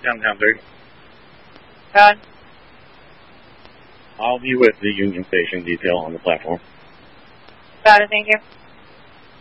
Downtown 30. Got it. I'll be with the Union Station detail on the platform. Got it, thank you.